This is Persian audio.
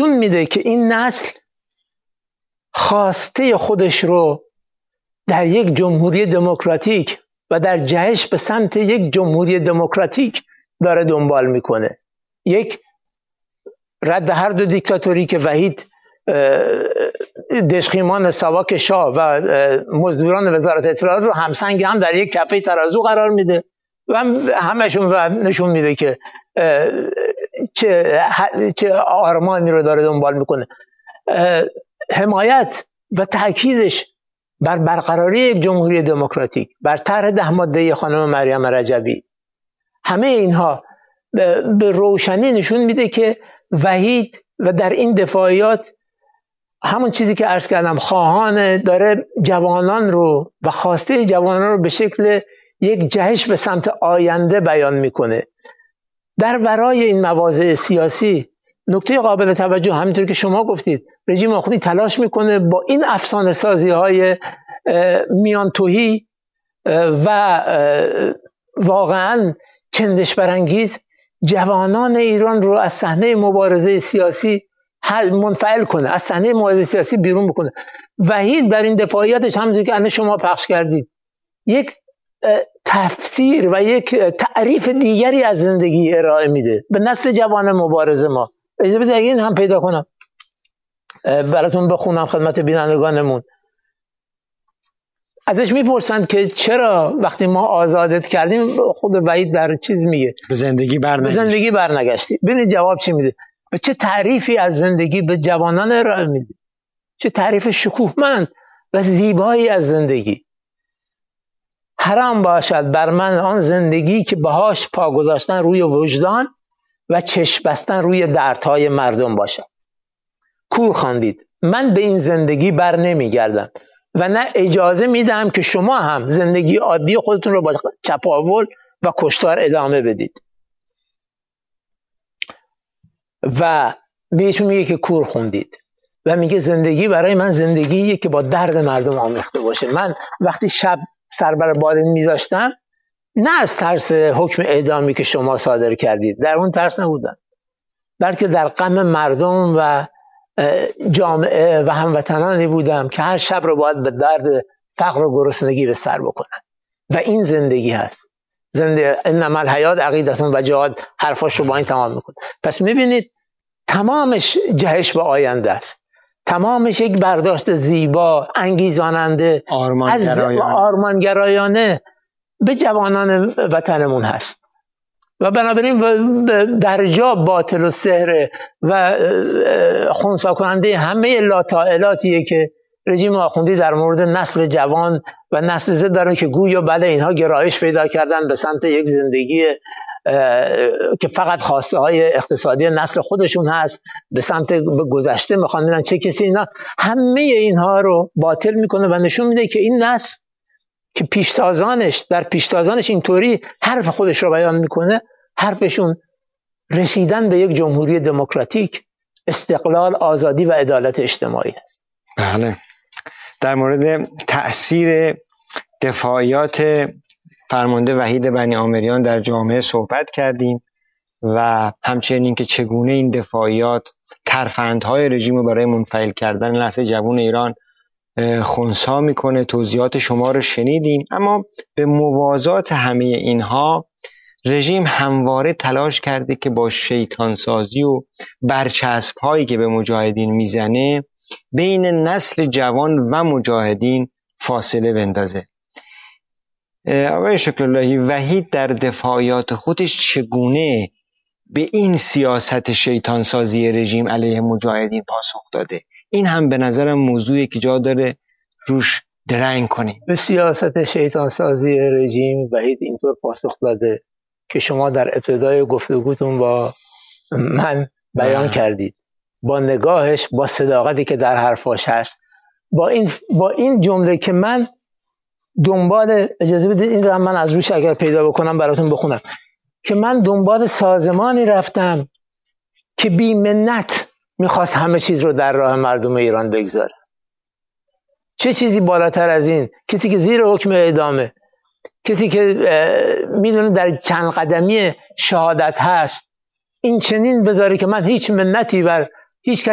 نشون میده که این نسل خواسته خودش رو در یک جمهوری دموکراتیک و در جهش به سمت یک جمهوری دموکراتیک داره دنبال میکنه. یک رد هر دو دیکتاتوری که وحید دشخیمان ساواک شاه و مزدوران وزارت اطلاعات رو همسنگ هم در یک کفه ترازو قرار میده و همشون نشون میده که چه آرمانی رو داره دنبال میکنه. حمایت و تأکیدش بر برقراری یک جمهوری دموکراتیک، بر طرح 10 ماده خانم مریم رجبی، همه اینها به روشنی نشون میده که وحید و در این دفاعیات همون چیزی که عرض کردم خواهان داره جوانان رو و خواسته جوانان رو به شکل یک جهش به سمت آینده بیان میکنه. در برای این مواضع سیاسی نکته قابل توجه همینطور که شما گفتید رژیم آخوندی تلاش میکنه با این افسانه سازی های میان تویی و واقعا چندش برانگیز جوانان ایران رو از صحنه مبارزه سیاسی منفعل کنه، از صحنه مبارزه سیاسی بیرون بکنه. وحید در این دفاعیاتش همونطور که شما پخش کردید یک تفسیر و یک تعریف دیگری از زندگی ارائه میده به نسل جوان مبارز ما. اجازه بدید این هم پیدا کنم براتون بخونم خدمت بینندگانمون. ازش میپرسند که چرا وقتی ما آزادت کردیم، خود وحید در چیز میگه به زندگی برنگشتی. ببینید جواب چی میده و چه تعریفی از زندگی به جوانان ارائه میده، چه تعریف شکوهمند و زیبایی از زندگی. حرام باشد بر من آن زندگی که بهاش پا گذاشتن روی وجدان و چشم بستن روی دردهای مردم باشد. کور خواندید، من به این زندگی بر نمیگردم و نه اجازه میدم که شما هم زندگی عادی خودتون رو با چپاول و کشتار ادامه بدید. و بهشون میگه که کور خوندید و میگه زندگی برای من زندگیه که با درد مردم آمیخته باشه. من وقتی شب سر بر بالین میذاشتم نه از ترس حکم اعدامی که شما صادر کردید، در اون ترس نبودم، بلکه در غم مردم و جامعه و هموطنانی بودم که هر شب رو باید به درد فقر و گرسنگی به سر بکنن. و این زندگی هست. انما الحیات عقیدتون و جهاد، حرفاش رو با این تمام میکنه. پس میبینید تمامش جهش به آینده است، تمامش یک برداشت زیبا، انگیزاننده، آرمانگرایانه به جوانان وطنمون هست. و بنابراین در جا باطل و سحر و خنثی کننده همه لاطائلاتیه که رژیم آخوندی در مورد نسل جوان و نسل زد داره که گویا بله اینها گرایش پیدا کردن به سمت یک زندگی که فقط خواسته های اقتصادی نسل خودشون هست، به سمت گذشته میخوان ببینن چه کسی. اینا همه اینها رو باطل میکنه و نشون میده که این نسل که در پیشتازانش اینطوری حرف خودش رو بیان میکنه، حرفشون رسیدن به یک جمهوری دموکراتیک، استقلال، آزادی و عدالت اجتماعی است. بله. در مورد تأثیر دفاعیات فرمانده وحید بنی عامریان در جامعه صحبت کردیم و همچنین که چگونه این دفاعیات ترفندهای رژیم رو برای منفعل کردن نسل جوان ایران خنثی میکنه. توضیحات شما رو شنیدیم. اما به موازات همه اینها رژیم همواره تلاش کرده که با شیطانسازی و برچسب هایی که به مجاهدین میزنه بین نسل جوان و مجاهدین فاصله بندازه. آقای شکراللهی، وحید در دفاعیات خودش چگونه به این سیاست شیطانسازی رژیم علیه مجاهدین پاسخ داده؟ این هم به نظرم موضوعی که جا داره روش درنگ کنیم. به سیاست شیطانسازی رژیم وحید اینطور پاسخ داده که شما در ابتدای گفتگوتون با من بیان کردید، با نگاهش، با صداقتی که در حرفاش هست، با این جمله که من دنبال، اجازه بدید این رو من از روش اگر پیدا بکنم براتون بخونم، که من دنبال سازمانی رفتم که بی منت میخواست همه چیز رو در راه مردم ایران بگذاره. چه چیزی بالاتر از این؟ کسی که زیر حکم اعدامه، کسی که میدونه در چند قدمی شهادت هست، این چنین بذاره که من هیچ منتی بر هیچ